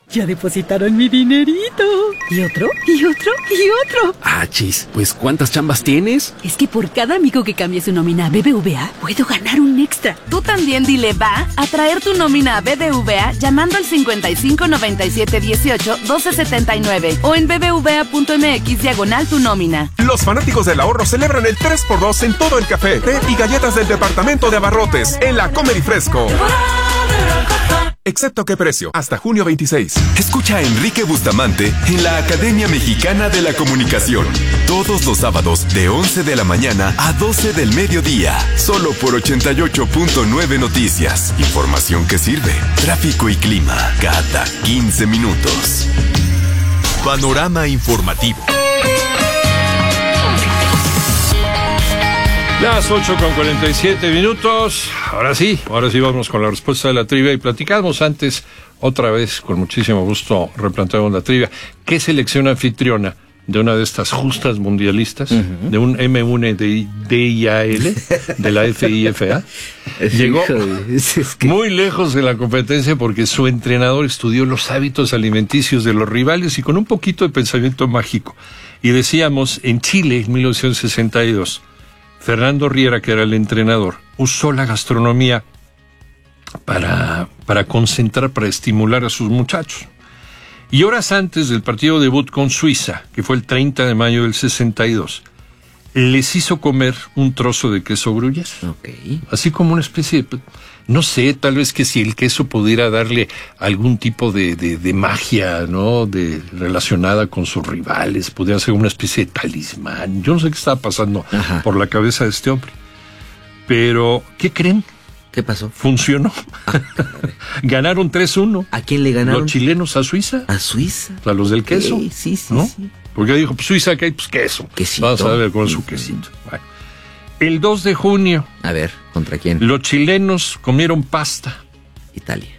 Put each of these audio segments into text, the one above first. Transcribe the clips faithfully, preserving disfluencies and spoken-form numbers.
Ya depositaron mi dinerito. Y otro, y otro, y otro. Ah, chis, pues ¿cuántas chambas tienes? Es que por cada amigo que cambie su nómina a B B V A, puedo ganar un extra. Tú también dile va a traer tu nómina a B B V A llamando al cincuenta y cinco noventa y siete dieciocho doce setenta y nueve o en bbva.mx diagonal tu nómina. Los fanáticos del ahorro celebran el tres por dos en todo el café, té y galletas del departamento de abarrotes en la Comer y Fresco. Excepto qué precio, hasta junio veintiséis. Escucha a Enrique Bustamante en la Academia Mexicana de la Comunicación. Todos los sábados de once de la mañana a doce del mediodía. Solo por ochenta y ocho punto nueve Noticias. Información que sirve. Tráfico y clima cada quince minutos. Panorama informativo. Las ocho con cuarenta y siete minutos. Ahora sí, ahora sí vamos con la respuesta de la trivia y platicamos antes, otra vez, con muchísimo gusto, replanteamos la trivia. ¿Qué selección anfitriona de una de estas justas mundialistas, uh-huh. de un M uno D I A L, de la FIFA, llegó es que... muy lejos de la competencia porque su entrenador estudió los hábitos alimenticios de los rivales y con un poquito de pensamiento mágico? Y decíamos, en Chile, en mil novecientos sesenta y dos, Fernando Riera, que era el entrenador, usó la gastronomía para, para concentrar, para estimular a sus muchachos. Y horas antes del partido debut con Suiza, que fue el treinta de mayo del sesenta y dos, les hizo comer un trozo de queso gruyère. Okay. Así como una especie de... No sé, tal vez que si el queso pudiera darle algún tipo de, de, de magia, ¿no? De, relacionada con sus rivales, pudiera ser una especie de talismán. Yo no sé qué estaba pasando Ajá. por la cabeza de este hombre. Pero, ¿qué creen? ¿Qué pasó? Funcionó. Ganaron tres uno. ¿A quién le ganaron? Los chilenos a Suiza. ¿A Suiza? A los del queso. Sí, sí, sí. ¿no? sí. Porque dijo, pues Suiza, ¿qué hay? Pues queso. Quesito. Vamos a ver con sí, su quesito. Bueno. El dos de junio. A ver, ¿contra quién? Los chilenos comieron pasta. Italia.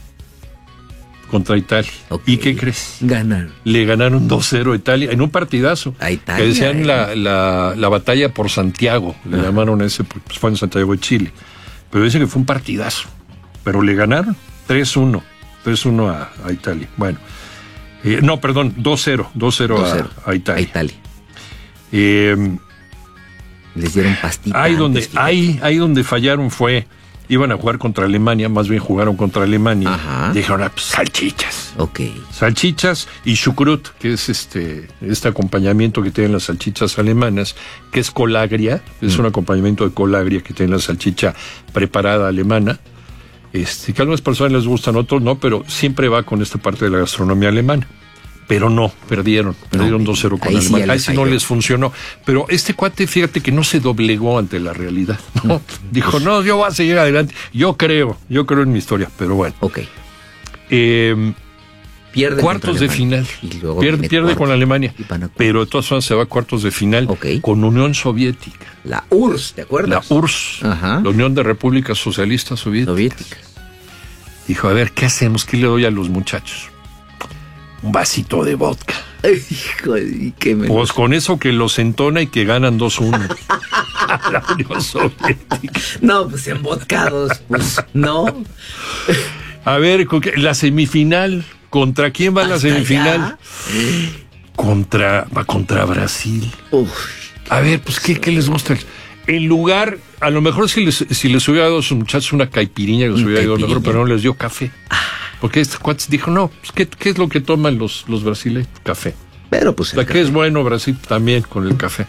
Contra Italia. Okay. ¿Y qué crees? Ganaron. Le ganaron dos cero a Italia en un partidazo. A Italia. Que decían eh. la, la, la batalla por Santiago. Le ah. llamaron a ese, pues fue en Santiago de Chile. Pero dicen que fue un partidazo. Pero le ganaron tres uno. tres uno a, a Italia. Bueno. Eh, no, perdón, dos cero. dos cero a, a Italia. A Italia. Eh... Les dieron pastita. Ahí donde, ahí, ahí donde fallaron fue, iban a jugar contra Alemania, más bien jugaron contra Alemania. Ajá. Dijeron, ah, pues, salchichas. Ok. Salchichas y chucrut, que es este, este acompañamiento que tienen las salchichas alemanas, que es colagria, es mm. un acompañamiento de colagria que tiene la salchicha preparada alemana. Este, que a algunas personas les gustan, otros no, pero siempre va con esta parte de la gastronomía alemana. Pero no, perdieron, perdieron no, dos cero con Alemania. Ahí sí no les funcionó. Pero este cuate, fíjate que no se doblegó ante la realidad, ¿no? Dijo, no, yo voy a seguir adelante. Yo creo, yo creo en mi historia, pero bueno. Ok. Eh, pierde cuartos de final. Y luego pierde pierde con Alemania. Pero de todas formas se va a cuartos de final okay. con Unión Soviética. La U R S S, ¿te acuerdas? La U R S S, Ajá. la Unión de Repúblicas Socialistas Soviéticas. Soviéticas. Dijo, a ver, ¿qué hacemos? ¿Qué le doy a los muchachos? Un vasito de vodka. Hijo de qué me... Pues con eso que los entona y que ganan dos uno. La Unión Soviética. No, pues embotcados, pues no. A ver, la semifinal. ¿Contra quién va la semifinal? Allá? Contra, va contra Brasil. Uf, a ver, pues, ¿qué, qué les gusta? En lugar, a lo mejor si les, si les hubiera dado a sus muchachos una caipiriña, les hubiera ido mejor, pero no les dio café. Ah. Porque este cuate dijo, no, pues, ¿qué, ¿qué es lo que toman los, los brasileños? Café. Pero pues... La que es bueno Brasil también con el café.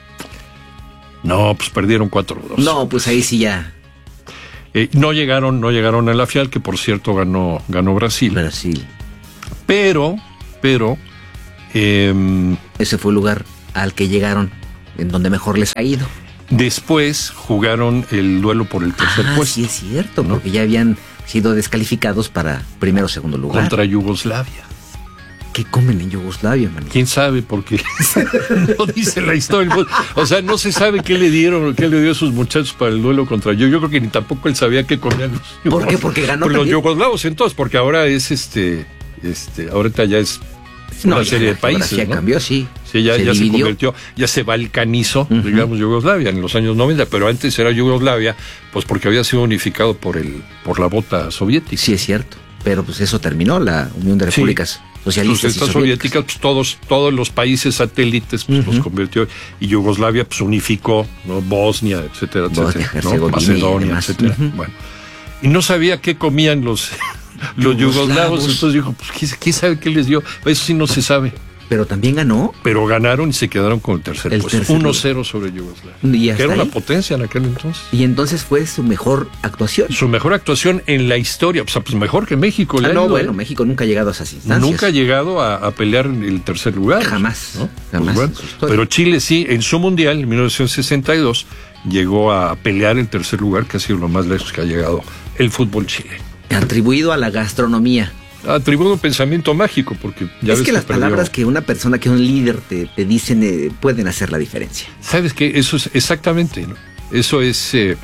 No, pues perdieron cuatro dos. No, pues ahí sí ya... Eh, no llegaron, no llegaron a la final, que por cierto ganó, ganó Brasil. Brasil. Pero, pero... Eh, Ese fue el lugar al que llegaron, en donde mejor les ha ido. Después jugaron el duelo por el tercer ah, puesto. Sí, es cierto, ¿no? Porque ya habían sido descalificados para primero o segundo lugar. Contra Yugoslavia. ¿Qué comen en Yugoslavia, man? ¿Quién sabe? Porque no dice la historia. O sea, no se sabe qué le dieron, qué le dio a sus muchachos para el duelo contra yo. Yo creo que ni tampoco él sabía qué comían los ¿Por qué? Porque ganó por los también. yugoslavos entonces, porque ahora es este, este, ahorita ya es una no, serie de países, ya ¿no? cambió, sí. Sí, ya se, ya se dividió. convirtió, ya se balcanizó, uh-huh. digamos, Yugoslavia en los años noventa, pero antes era Yugoslavia, pues porque había sido unificado por el, por la bota soviética. Sí, es cierto. pero pues eso terminó, la Unión de Repúblicas Sí. Socialistas Pues estas y soviéticas, soviéticas, pues todos, todos los países satélites pues, Uh-huh. los convirtió, y Yugoslavia pues unificó, ¿no? Bosnia, etcétera, Bosnia, etcétera, ¿no? Herzegovina y Macedonia, demás. etcétera. Uh-huh. Bueno. Y no sabía qué comían los, los Yugoslavos. yugoslavos, entonces dijo, pues ¿quién, quién sabe qué les dio? Eso sí no se sabe. pero también ganó. Pero ganaron y se quedaron con el tercer El puesto. tercer uno cero sobre Yugoslavia. Y hasta Que era una ahí. potencia en aquel entonces. Y entonces fue su mejor actuación. Su mejor actuación en la historia, o sea, pues mejor que México. le Ah, ha no, ido, bueno, ¿eh? México nunca ha llegado a esas instancias. Nunca ha llegado a, a pelear en el tercer lugar. Jamás, ¿no? jamás Pues en su historia. pero Chile sí, en su mundial, en mil novecientos sesenta y dos, llegó a pelear el tercer lugar, que ha sido lo más lejos que ha llegado el fútbol chileno. Atribuido a la gastronomía. Atribuido un pensamiento mágico, porque ya es ves que las perdió. palabras que una persona, que un líder te, te dicen eh, pueden hacer la diferencia. ¿Sabes qué? Eso es exactamente, ¿no? Eso es, eh,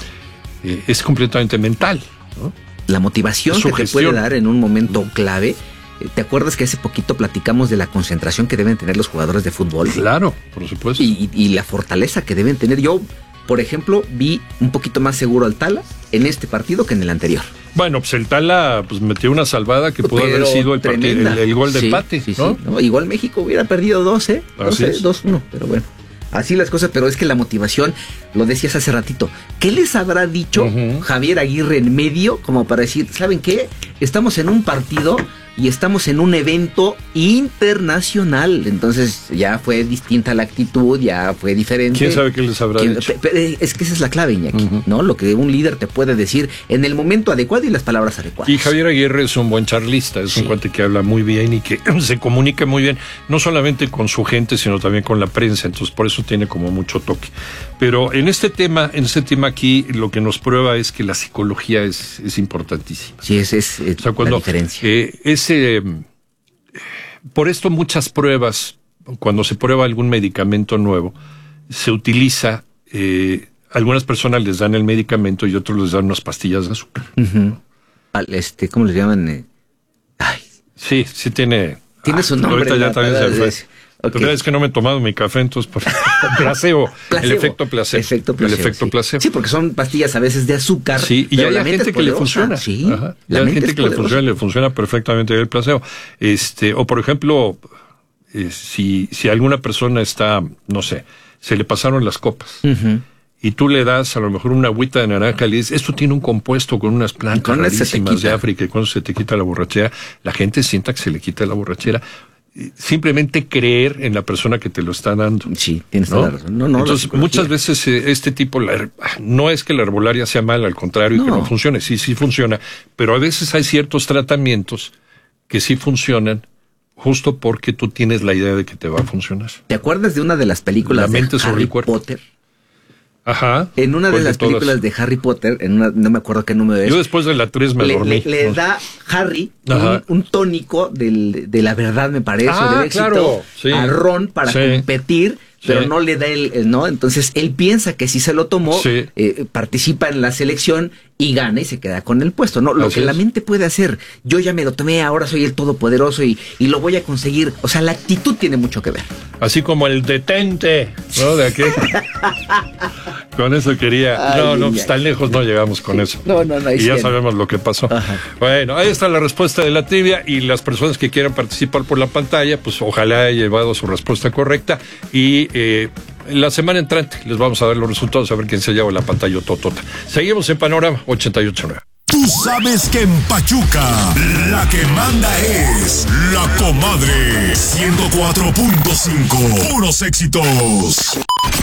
eh, es completamente mental, ¿no? La motivación Su que te gestión. puede dar en un momento clave. eh, ¿Te acuerdas que hace poquito platicamos de la concentración que deben tener los jugadores de fútbol? Claro, por supuesto. Y, y- y la fortaleza que deben tener. Yo, por ejemplo, vi un poquito más seguro al Tala en este partido que en el anterior. Bueno, pues el Tala pues, metió una salvada que pudo haber Pero sido el, partido, el, tremenda. el gol de Sí, empate, sí, ¿no? sí, ¿no? Igual México hubiera perdido dos, ¿eh? Así es. dos uno, pero bueno. Así las cosas, pero es que la motivación, lo decías hace ratito, ¿qué les habrá dicho Ujú. Javier Aguirre en medio como para decir, ¿saben qué? Estamos en un partido y estamos en un evento internacional. Entonces ya fue distinta la actitud, ya fue diferente. ¿Quién sabe qué les habrá ¿Quién- dicho? pe- pe- Es que esa es la clave, Iñaki, Ujú. ¿no? Lo que un líder te puede decir en el momento adecuado y las palabras adecuadas. Y Javier Aguirre es un buen charlista, es Sí. un cuate que habla muy bien y que se comunica muy bien, no solamente con su gente, sino también con la prensa, entonces por eso tiene como mucho toque. Pero en este tema, en este tema aquí, lo que nos prueba es que la psicología es, es importantísima. Sí, esa es, es O sea, cuando la diferencia. eh, ese, por esto muchas pruebas, cuando se prueba algún medicamento nuevo, se utiliza, eh, algunas personas les dan el medicamento y otros les dan unas pastillas de azúcar. Ujú. Al- este, ¿cómo le llaman? Eh, Ay, Sí, sí tiene. Tiene su Ah, nombre, Ahorita ya la también se verdad fue. es- ok. Pero es que no me he tomado mi café, entonces por placebo, placebo. el efecto placebo, Efecto placebo, el efecto sí. placebo. Sí, porque son pastillas a veces de azúcar. Sí, y pero hay la mente gente es que le poderosa. funciona. Sí, Ajá. Y la hay mente gente es que le poderosa. funciona, le funciona perfectamente el placebo. Este, o por ejemplo, eh, si, si alguna persona está, no sé, se le pasaron las copas. Ujú. Y tú le das a lo mejor una agüita de naranja y le dices, esto tiene un compuesto con unas plantas Con eso se te rarísimas de quita. África y cuando se te quita la borrachera, la gente sienta que se le quita la borrachera. Eh, Simplemente creer en la persona que te lo está dando. Sí, tienes ¿no? toda la razón. No, no, la Entonces, psicología. muchas veces eh, este tipo, la her- no es que la herbolaria sea mala, al contrario, y que No. no funcione, sí, sí funciona, pero a veces hay ciertos tratamientos que sí funcionan justo porque tú tienes la idea de que te va a funcionar. ¿Te acuerdas de una de las películas La mente de sobre Harry el cuerpo. Potter? Ajá. En una de ¿Cuál las todas? películas de Harry Potter, en una, no me acuerdo qué número es, Yo después de la tres me le, dormí. le- le No sé. da Harry Ajá. un, un tónico del, de la verdad, me parece, Ah, del éxito, claro, sí. a Ron para Sí. competir, pero Sí. no le da el, el- ¿no? Entonces él piensa que si se lo tomó, Sí. eh, participa en la selección y gana y se queda con el puesto, ¿no? Lo Así que es. la mente puede hacer, yo ya me lo tomé, ahora soy el todopoderoso y, y lo voy a conseguir. O sea, la actitud tiene mucho que ver. Así como el detente, ¿no? De aquí. Con eso quería. Ay, no, no, niña. pues tan lejos no llegamos con eso. No, no, no, ahí Y ya sí. sabemos lo que pasó. Ajá. Bueno, ahí está la respuesta de la trivia y las personas que quieran participar por la pantalla, pues ojalá haya llevado su respuesta correcta y eh, la semana entrante les vamos a dar los resultados, a ver quién se lleva la pantalla totota. Seguimos en Panorama ochenta y ocho punto nueve. Tú sabes que en Pachuca la que manda es la comadre. ciento cuatro punto cinco. Puros éxitos.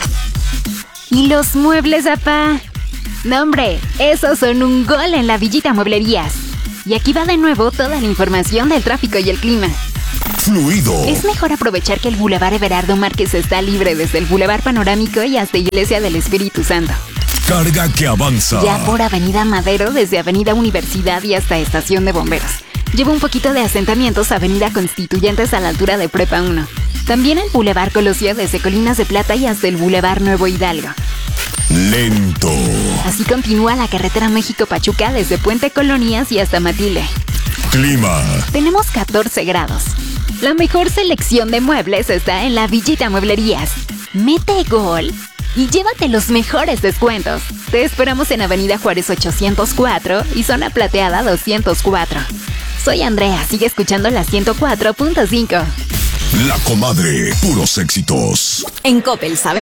¿Y los muebles, apá? No, hombre, esos son un gol en la Villita Mueblerías. Y aquí va de nuevo toda la información del tráfico y el clima. Fluido. Es mejor aprovechar que el Boulevard Everardo Márquez está libre desde el Boulevard Panorámico y hasta Iglesia del Espíritu Santo. Carga que avanza. Ya por Avenida Madero, desde Avenida Universidad y hasta Estación de Bomberos. Lleva un poquito de asentamientos Avenida Constituyentes a la altura de Prepa uno. También el Boulevard Colosio desde Colinas de Plata y hasta el Boulevard Nuevo Hidalgo. Lento. Así continúa la carretera México-Pachuca desde Puente Colonias y hasta Matilde. Clima. Tenemos catorce grados. La mejor selección de muebles está en la Villita Mueblerías. Mete gol y llévate los mejores descuentos. Te esperamos en Avenida Juárez ochocientos cuatro y Zona Plateada doscientos cuatro. Soy Andrea, sigue escuchando la ciento cuatro punto cinco. La Comadre, puros éxitos. En Coppel, ¿sabes?